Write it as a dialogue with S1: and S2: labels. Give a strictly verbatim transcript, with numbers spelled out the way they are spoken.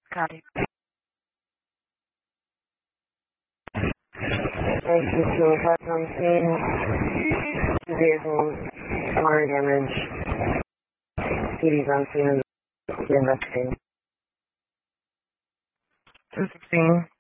S1: Copy.
S2: eight sixteen, five on scene. Two vehicles, minor damage. P D's on scene and investigating.
S1: two sixteen.